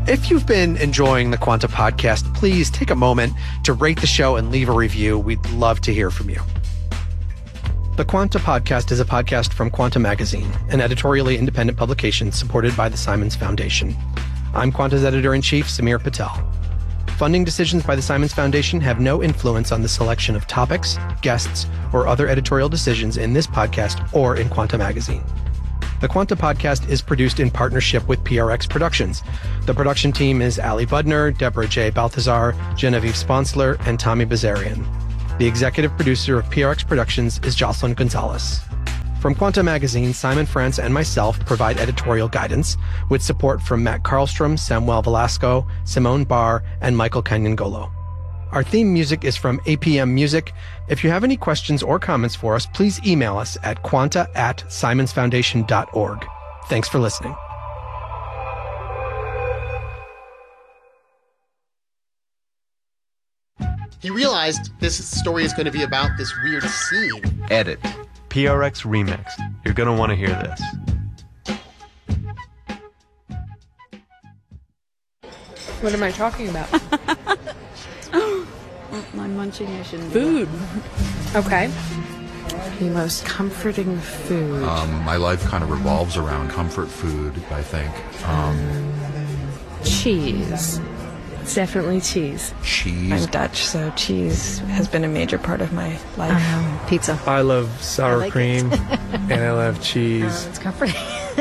If you've been enjoying the Quanta podcast, please take a moment to rate the show and leave a review. We'd love to hear from you. The Quanta Podcast is a podcast from Quanta Magazine, an editorially independent publication supported by the Simons Foundation. I'm Quanta's editor-in-chief, Samir Patel. Funding decisions by the Simons Foundation have no influence on the selection of topics, guests, or other editorial decisions in this podcast or in Quanta Magazine. The Quanta Podcast is produced in partnership with PRX Productions. The production team is Ali Budner, Deborah J. Balthazar, Genevieve Sponsler, and Tommy Bazarian. The executive producer of PRX Productions is Jocelyn Gonzalez. From Quanta Magazine, Simon France and myself provide editorial guidance with support from Matt Karlstrom, Samuel Velasco, Simone Barr, and Michael Canyangolo. Our theme music is from APM Music. If you have any questions or comments for us, please email us at quanta@simonsfoundation.org. Thanks for listening. He realized this story is going to be about this weird scene. Edit. PRX Remix. You're going to want to hear this. What am I talking about? I'm munching. I shouldn't. Food. Okay. The most comforting food. My life kind of revolves around comfort food, I think. Cheese. It's definitely cheese. Cheese. I'm Dutch, so cheese has been a major part of my life. Pizza. I love sour cream, and I love cheese. It's comforting.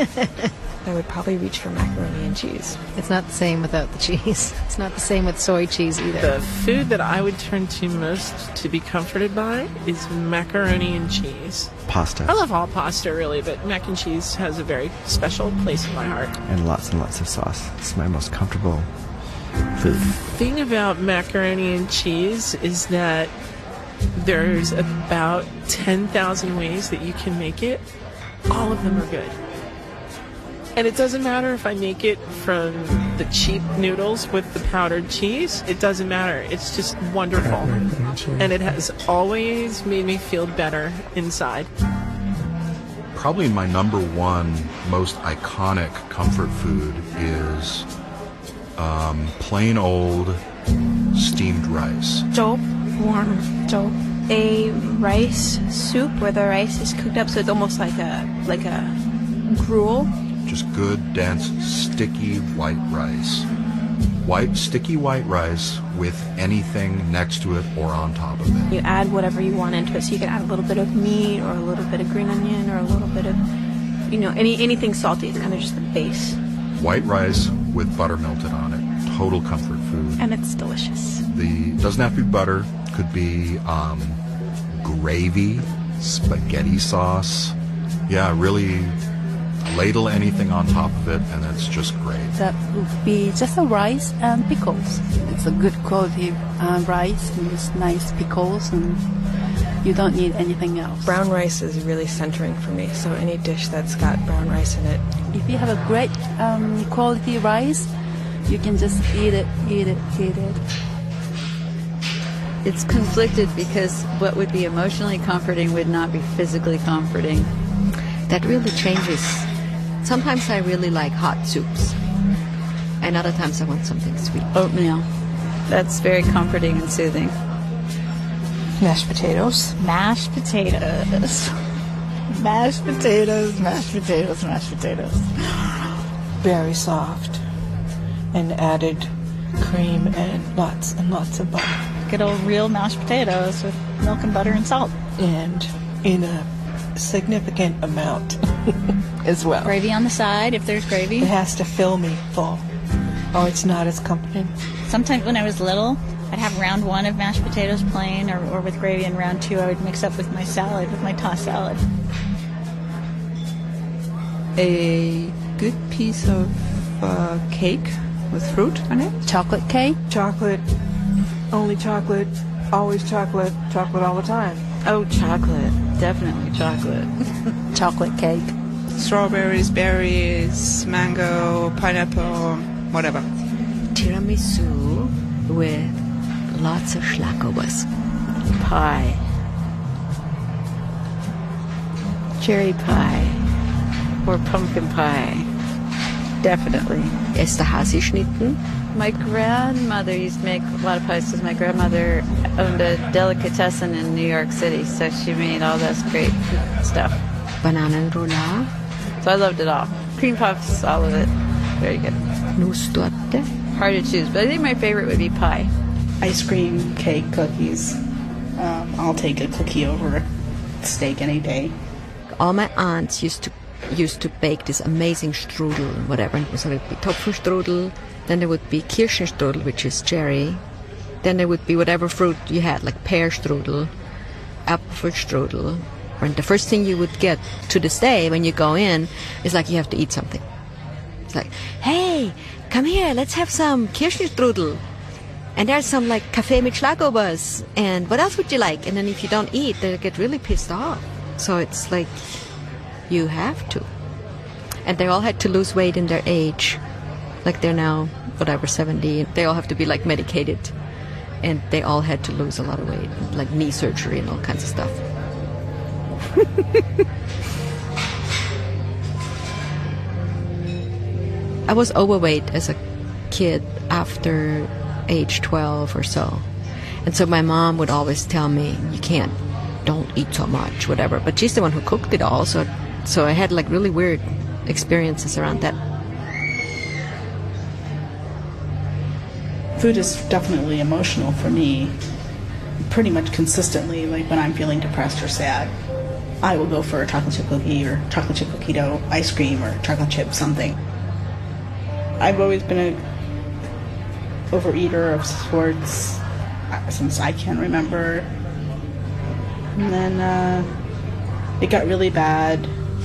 I would probably reach for macaroni and cheese. It's not the same without the cheese. It's not the same with soy cheese either. The food that I would turn to most to be comforted by is macaroni and cheese. Pasta. I love all pasta, really, but mac and cheese has a very special place in my heart. And lots of sauce. It's my most comfortable food. The thing about macaroni and cheese is that there's about 10,000 ways that you can make it. All of them are good. And it doesn't matter if I make it from the cheap noodles with the powdered cheese. It doesn't matter. It's just wonderful. And it has always made me feel better inside. Probably my number one most iconic comfort food is plain old steamed rice. 粥, warm 粥. A rice soup where the rice is cooked up so it's almost like a gruel. Just good, dense, sticky white rice. Sticky white rice with anything next to it or on top of it. You add whatever you want into it, so you can add a little bit of meat or a little bit of green onion or a little bit of, anything salty. It's kind of just the base. White rice with butter melted on it. Total comfort food. And it's delicious. Doesn't have to be butter. Could be gravy, spaghetti sauce. Yeah, really ladle anything on top of it, and it's just great. That would be just a rice and pickles. It's a good quality rice and with nice pickles, and you don't need anything else. Brown rice is really centering for me, so any dish that's got brown rice in it. If you have a great quality rice, you can just eat it. It's conflicted because what would be emotionally comforting would not be physically comforting. That really changes. Sometimes I really like hot soups, and other times I want something sweet. Oatmeal. That's very comforting and soothing. Mashed potatoes. Mashed potatoes. Mashed potatoes, mashed potatoes, mashed potatoes. Very soft, and added cream and lots of butter. Good old real mashed potatoes with milk and butter and salt. And in a significant amount as well. Gravy on the side, if there's gravy. It has to fill me full, or it's not as comforting. Sometimes when I was little, I'd have round one of mashed potatoes plain or with gravy, and round two I would mix up with my salad, with my tossed salad. A good piece of cake with fruit on it. Chocolate cake. Chocolate. Only chocolate. Always chocolate. Chocolate all the time. Oh, chocolate. Definitely chocolate. Chocolate cake. Strawberries, berries, mango, pineapple, whatever. Tiramisu with lots of schlackowas. Pie. Cherry pie. Or pumpkin pie. Definitely. Esterhazy-Schnitten. My grandmother used to make a lot of pies because my grandmother owned a delicatessen in New York City, so she made all this great stuff. Bananenroulade. So I loved it all. Cream puffs, all of it. Very good. Nusstorte. Hard to choose, but I think my favorite would be pie. Ice cream, cake, cookies. I'll take a cookie over a steak any day. All my aunts used to bake this amazing strudel and whatever. So it would be Topfenstrudel, then there would be Kirschenstrudel, which is cherry. Then there would be whatever fruit you had, like pear strudel, Apfelstrudel. And the first thing you would get to this day when you go in is like you have to eat something. It's like, hey, come here, let's have some Kirschenstrudel. And there's some like Kaffee mit Schlagobers. And what else would you like? And then if you don't eat, they get really pissed off. So it's like, you have to. And they all had to lose weight in their age. Like they're now, whatever, 70. They all have to be like medicated. And they all had to lose a lot of weight. Like knee surgery and all kinds of stuff. I was overweight as a kid after age 12 or so. And so my mom would always tell me, don't eat so much, whatever. But she's the one who cooked it all, so I had like really weird experiences around that. Food is definitely emotional for me, pretty much consistently. Like when I'm feeling depressed or sad, I will go for a chocolate chip cookie or chocolate chip cookie dough, ice cream or chocolate chip something. I've always been a overeater of sorts since I can remember. And then it got really bad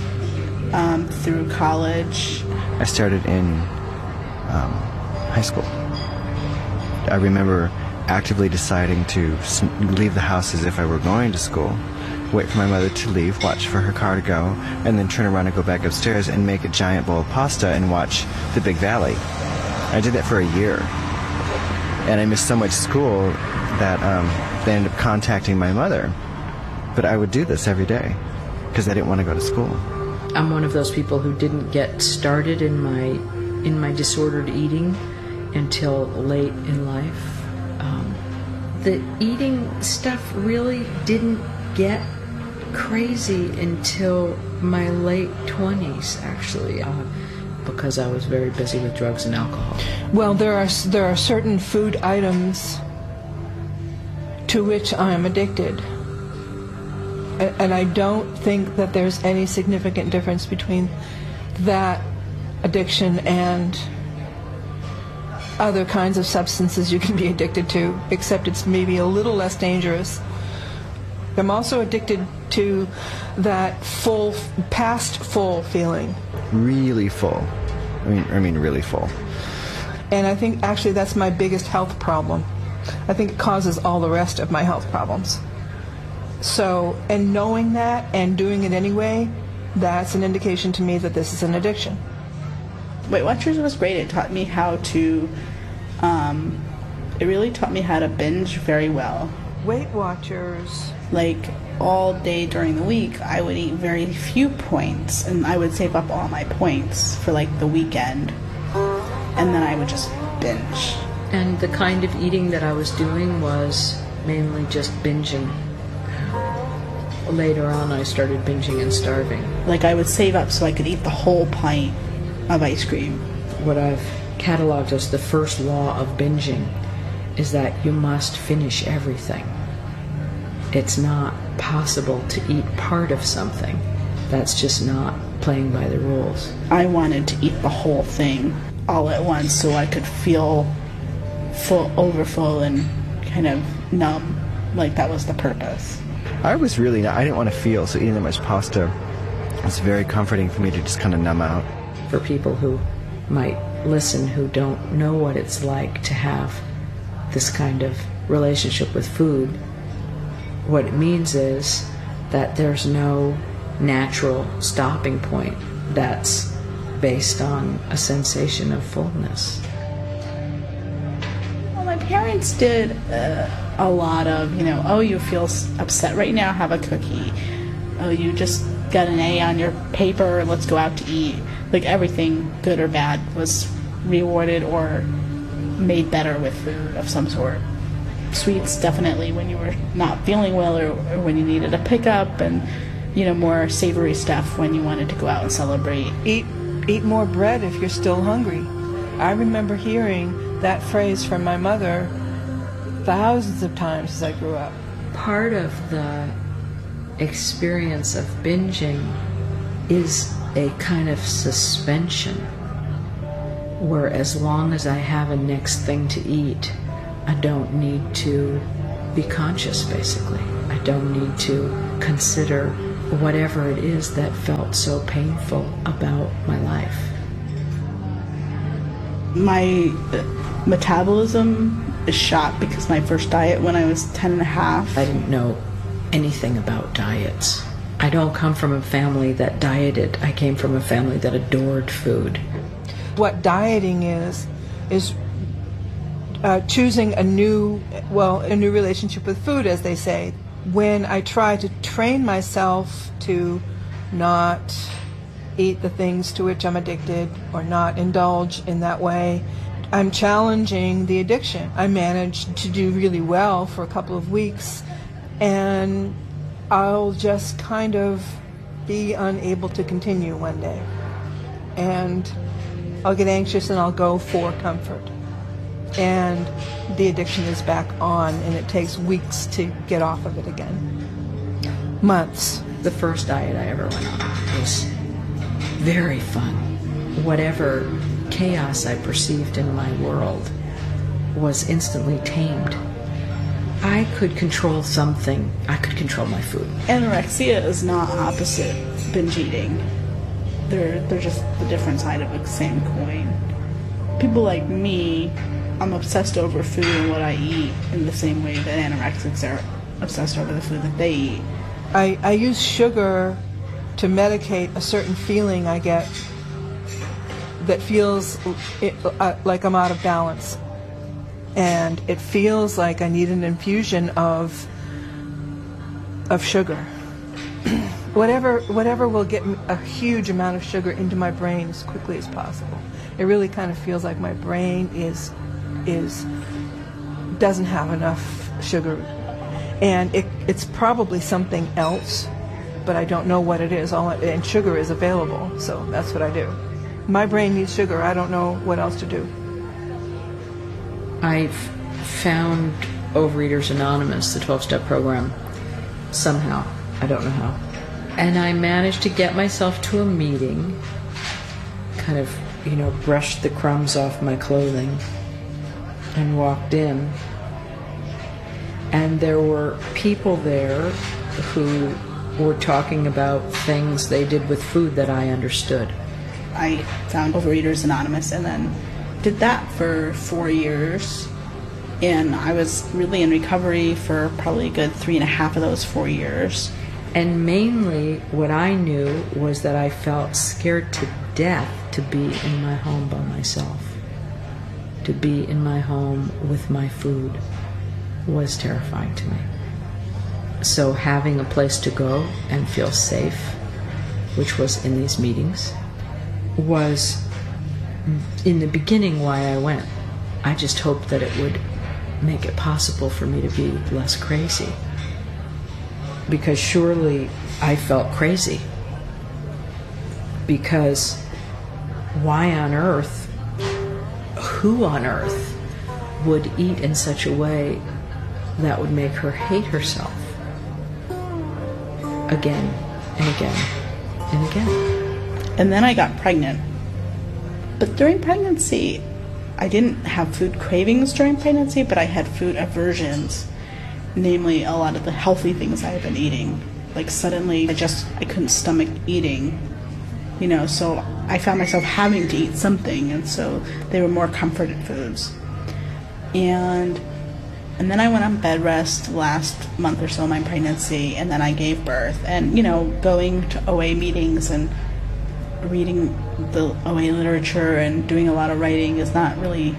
through college. I started in high school. I remember actively deciding to leave the house as if I were going to school, wait for my mother to leave, watch for her car to go, and then turn around and go back upstairs and make a giant bowl of pasta and watch The Big Valley. I did that for a year. And I missed so much school that they ended up contacting my mother. But I would do this every day because I didn't want to go to school. I'm one of those people who didn't get started in my disordered eating until late in life. The eating stuff really didn't get crazy until my late 20s, actually, because I was very busy with drugs and alcohol. Well, there are certain food items to which I am addicted. And I don't think that there's any significant difference between that addiction and other kinds of substances you can be addicted to, except it's maybe a little less dangerous. I'm also addicted to that past full feeling. Really full. I mean really full. And I think actually that's my biggest health problem. I think it causes all the rest of my health problems. So, and knowing that and doing it anyway, that's an indication to me that this is an addiction. Weight Watchers was great. It taught me how to, it really taught me how to binge very well. Weight Watchers. Like all day during the week, I would eat very few points, and I would save up all my points for like the weekend, and then I would just binge. And the kind of eating that I was doing was mainly just binging. Later on, I started binging and starving. Like I would save up so I could eat the whole pint of ice cream. What I've cataloged as the first law of binging is that you must finish everything. It's not possible to eat part of something. That's just not playing by the rules. I wanted to eat the whole thing all at once so I could feel overfull and kind of numb. Like that was the purpose. I didn't want to feel, so eating that much pasta was very comforting for me to just kind of numb out. For people who might listen who don't know what it's like to have this kind of relationship with food, what it means is that there's no natural stopping point that's based on a sensation of fullness. Well, my parents did a lot of, oh, you feel upset right now, have a cookie. Oh, you just got an A on your paper, let's go out to eat. Like everything, good or bad, was rewarded or made better with food of some sort. Sweets, definitely, when you were not feeling well or when you needed a pickup, and, you know, more savory stuff when you wanted to go out and celebrate. Eat more bread if you're still hungry. I remember hearing that phrase from my mother thousands of times as I grew up. Part of the experience of binging is a kind of suspension where as long as I have a next thing to eat, I don't need to be conscious, basically. I don't need to consider whatever it is that felt so painful about my life. My metabolism is shot because my first diet when I was 10 and a half. I didn't know anything about diets. I don't come from a family that dieted. I came from a family that adored food. What dieting is choosing a new relationship with food, as they say. When I try to train myself to not eat the things to which I'm addicted or not indulge in that way, I'm challenging the addiction. I managed to do really well for a couple of weeks, and I'll just kind of be unable to continue one day. And I'll get anxious and I'll go for comfort. And the addiction is back on, and it takes weeks to get off of it again. Months. The first diet I ever went on was very fun. Whatever chaos I perceived in my world was instantly tamed. I could control something. I could control my food. Anorexia is not opposite binge eating. They're just the different side of the same coin. People like me, I'm obsessed over food and what I eat in the same way that anorexics are obsessed over the food that they eat. I use sugar to medicate a certain feeling I get that feels like I'm out of balance. And it feels like I need an infusion of sugar. Whatever will get a huge amount of sugar into my brain as quickly as possible. It really kind of feels like my brain doesn't have enough sugar, and it's probably something else, but I don't know what it is. And sugar is available, so that's what I do. My brain needs sugar. I don't know what else to do. I've found Overeaters Anonymous, the 12-step program, somehow. I don't know how. And I managed to get myself to a meeting, kind of, brushed the crumbs off my clothing and walked in. And there were people there who were talking about things they did with food that I understood. I found Overeaters Anonymous and then did that for 4 years. And I was really in recovery for probably a good 3.5 of those 4 years. And mainly what I knew was that I felt scared to death to be in my home by myself. To be in my home with my food was terrifying to me. So having a place to go and feel safe, which was in these meetings, was in the beginning why I went. I just hoped that it would make it possible for me to be less crazy. Because surely I felt crazy. Because why on earth, who on earth would eat in such a way that would make her hate herself again and again and again? And then I got pregnant. But during pregnancy, I didn't have food cravings during pregnancy, but I had food aversions. Namely, a lot of the healthy things I had been eating. Like suddenly, I couldn't stomach eating, so I found myself having to eat something, and so they were more comforted foods. And then I went on bed rest last month or so of my pregnancy, and then I gave birth. And, going to OA meetings and reading the OA literature and doing a lot of writing is not really,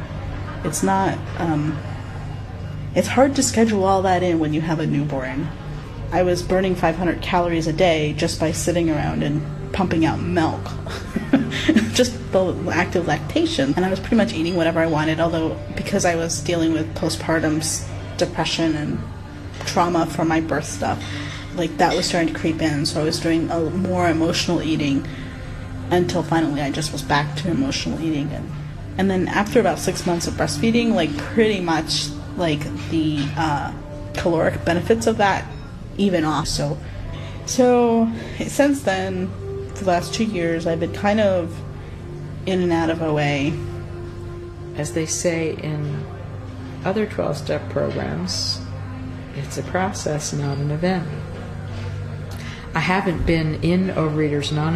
it's hard to schedule all that in when you have a newborn. I was burning 500 calories a day just by sitting around and pumping out milk. just the act of lactation. And I was pretty much eating whatever I wanted, although because I was dealing with postpartum depression and trauma from my birth stuff, like that was starting to creep in. So I was doing a more emotional eating until finally I just was back to emotional eating. And then after about 6 months of breastfeeding, like pretty much like the caloric benefits of that even off. So since then, for the last 2 years, I've been kind of in and out of OA. As they say in other 12-step programs, it's a process, not an event. I haven't been in Overeaters Anonymous